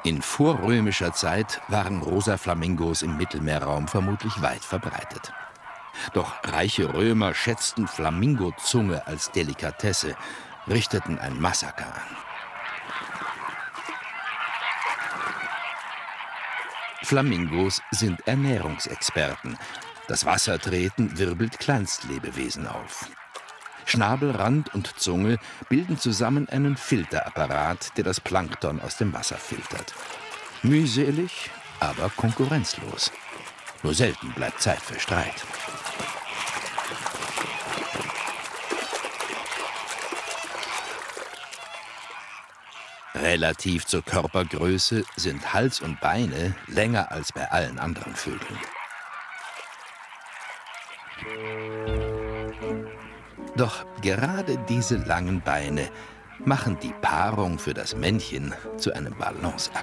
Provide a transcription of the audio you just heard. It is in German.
In vorrömischer Zeit waren rosa Flamingos im Mittelmeerraum vermutlich weit verbreitet. Doch reiche Römer schätzten Flamingozunge als Delikatesse, richteten ein Massaker an. Flamingos sind Ernährungsexperten. Das Wassertreten wirbelt Kleinstlebewesen auf. Schnabel, Rand und Zunge bilden zusammen einen Filterapparat, der das Plankton aus dem Wasser filtert. Mühselig, aber konkurrenzlos. Nur selten bleibt Zeit für Streit. Relativ zur Körpergröße sind Hals und Beine länger als bei allen anderen Vögeln. Doch gerade diese langen Beine machen die Paarung für das Männchen zu einem Balanceakt.